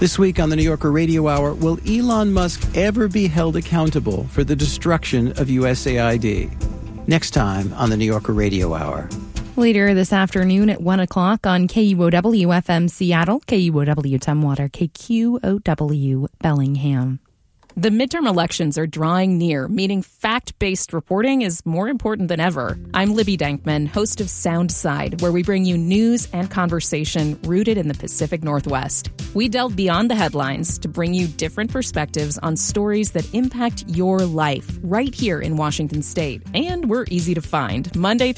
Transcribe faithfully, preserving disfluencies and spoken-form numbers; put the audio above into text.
This week on the New Yorker Radio Hour, will Elon Musk ever be held accountable for the destruction of U S A I D? Next time on the New Yorker Radio Hour. Later this afternoon at one o'clock on K U O W F M Seattle, K U O W Tumwater, K Q O W Bellingham. The midterm elections are drawing near, meaning fact-based reporting is more important than ever. I'm Libby Dankman, host of Sound Side, where we bring you news and conversation rooted in the Pacific Northwest. We delve beyond the headlines to bring you different perspectives on stories that impact your life right here in Washington State. And we're easy to find, Monday